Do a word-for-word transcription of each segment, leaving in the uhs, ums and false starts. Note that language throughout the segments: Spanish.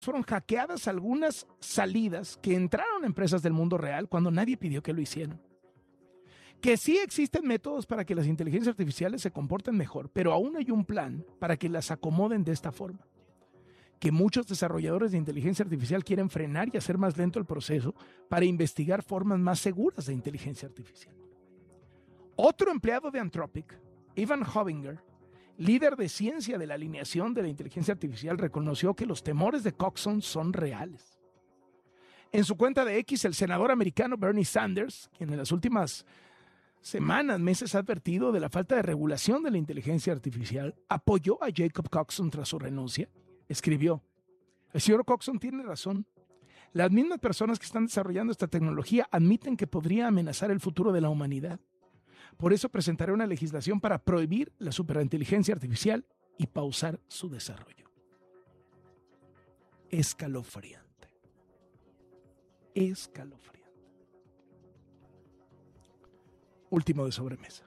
fueron hackeadas algunas salidas que entraron a empresas del mundo real cuando nadie pidió que lo hicieran. Que sí existen métodos para que las inteligencias artificiales se comporten mejor, pero aún hay un plan para que las acomoden de esta forma. Que muchos desarrolladores de inteligencia artificial quieren frenar y hacer más lento el proceso para investigar formas más seguras de inteligencia artificial. Otro empleado de Anthropic, Ivan Hovinger, líder de ciencia de la alineación de la inteligencia artificial, reconoció que los temores de Coxon son reales. En su cuenta de X, el senador americano Bernie Sanders, quien en las últimas semanas, meses ha advertido de la falta de regulación de la inteligencia artificial, apoyó a Jacob Coxon tras su renuncia. Escribió: el señor Coxon tiene razón. Las mismas personas que están desarrollando esta tecnología admiten que podría amenazar el futuro de la humanidad. Por eso presentaré una legislación para prohibir la superinteligencia artificial y pausar su desarrollo. Escalofriante. Escalofriante. Último de sobremesa.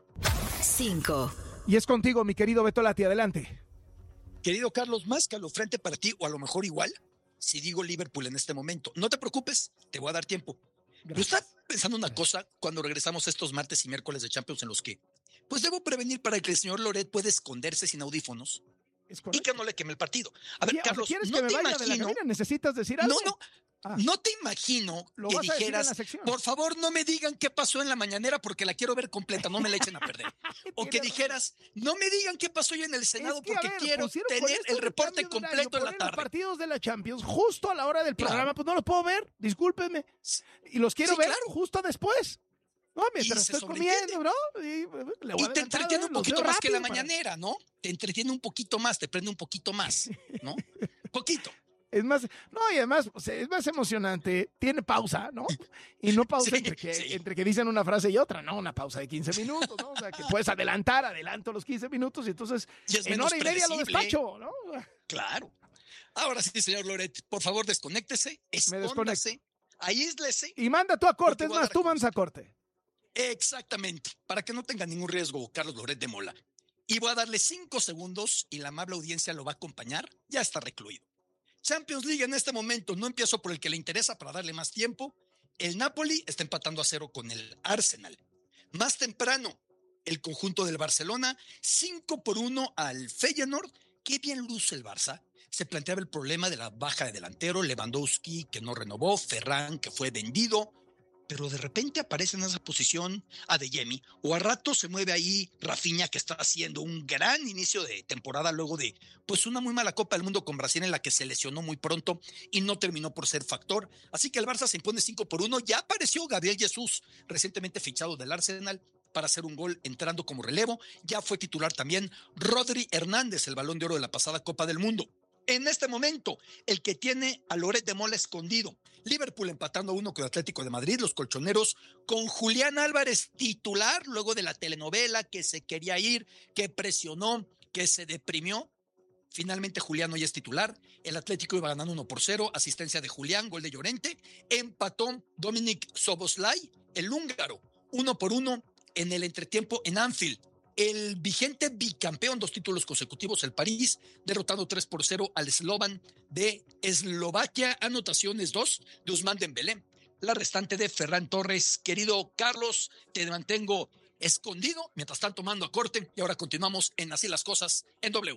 cinco. Y es contigo, mi querido Beto Lati, adelante. Querido Carlos, más escalofriante para ti, o a lo mejor igual, si digo Liverpool en este momento. No te preocupes, te voy a dar tiempo. Yo estaba pensando una cosa cuando regresamos estos martes y miércoles de Champions en los que, pues debo prevenir para que el señor Loret pueda esconderse sin audífonos y que no le queme el partido. A ver, Oye, Carlos, ¿quieres no que me te vaya imagino. de la cabina? ¿Necesitas decir algo? No, no. Ah. No te imagino Lo que vas a decir en la dijeras, sección. por favor, no me digan qué pasó en la mañanera porque la quiero ver completa, no me la echen a perder. O que dijeras, no me digan qué pasó hoy en el Senado Es que, a porque ver, quiero pusieron con tener esto el de reporte cambio de horario, completo en la ponen tarde. Los partidos de la Champions justo a la hora del programa, Claro. pues no los puedo ver, discúlpenme. Y los quiero Sí, ver claro. justo después. No, mientras Y se estoy comiendo, ¿no? Y, le voy Y te adelantar, entretiene un los poquito veo más que la rápido para- mañanera, ¿no? Te entretiene un poquito más, te prende un poquito más, ¿no? Poquito. Es más, no, y además o sea, es más emocionante, tiene pausa, ¿no? Y no pausa Sí, entre, que, sí. entre que dicen una frase y otra, ¿no? Una pausa de quince minutos, ¿no? O sea, que puedes adelantar, adelanto los quince minutos y entonces Y es en menos hora y media lo predecible. despacho, ¿no? Claro. Ahora sí, señor Loret, por favor, desconéctese, escóndase, aíslese. Y manda tú a corte, Porque es voy a más, dar tú a mandas a corte. Exactamente, para que no tenga ningún riesgo Carlos Loret de Mola. Y voy a darle cinco segundos y la amable audiencia lo va a acompañar, ya está recluido. Champions League en este momento, no empiezo por el que le interesa para darle más tiempo. El Napoli está empatando a cero con el Arsenal. Más temprano, el conjunto del Barcelona, cinco por uno al Feyenoord. Qué bien luce el Barça. Se planteaba el problema de la baja de delantero, Lewandowski que no renovó, Ferran que fue vendido, pero de repente aparece en esa posición Adeyemi, o a rato se mueve ahí Rafinha, que está haciendo un gran inicio de temporada luego de pues una muy mala Copa del Mundo con Brasil en la que se lesionó muy pronto y no terminó por ser factor. Así que el Barça se impone cinco por uno. Ya apareció Gabriel Jesús, recientemente fichado del Arsenal, para hacer un gol entrando como relevo. Ya fue titular también Rodri Hernández, el Balón de Oro de la pasada Copa del Mundo. En este momento, el que tiene a Loret de Mola escondido. Liverpool empatando a uno con Atlético de Madrid, los colchoneros con Julián Álvarez titular, luego de la telenovela que se quería ir, que presionó, que se deprimió. Finalmente Julián hoy es titular. El Atlético iba ganando uno por cero, asistencia de Julián, gol de Llorente. Empató Dominik Szoboszlai, el húngaro, uno por uno en el entretiempo en Anfield. El vigente bicampeón, dos títulos consecutivos, el París, derrotando tres por cero al Slovan de Eslovaquia. Anotaciones dos de Ousmane Dembélé, la restante de Ferran Torres. Querido Carlos, te mantengo escondido mientras están tomando a corte y ahora continuamos en Así las Cosas en W.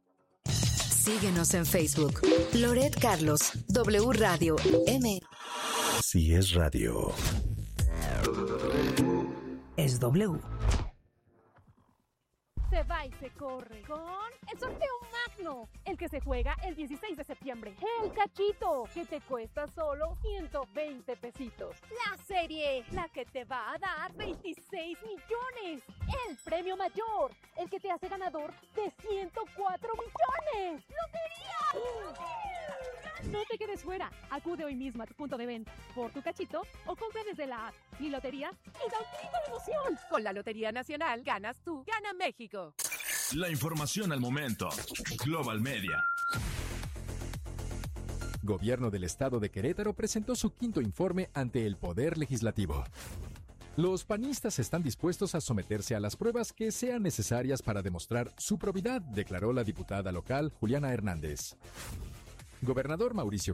Síguenos en Facebook. Loret Carlos, W Radio M. Si es radio, Es W. Se va y se corre con el sorteo magno, el que se juega el dieciséis de septiembre. El cachito, que te cuesta solo ciento veinte pesitos. La serie, la que te va a dar veintiséis millones. El premio mayor, el que te hace ganador de ciento cuatro millones. ¡Lotería! No te quedes fuera. Acude hoy mismo a tu punto de venta por tu cachito o compra desde la app. Mi lotería es da un grito de emoción. Con la Lotería Nacional ganas tú, gana México. La información al momento. Global Media. Gobierno del Estado de Querétaro presentó su quinto informe ante el Poder Legislativo. Los panistas están dispuestos a someterse a las pruebas que sean necesarias para demostrar su probidad, declaró la diputada local Juliana Hernández. Gobernador Mauricio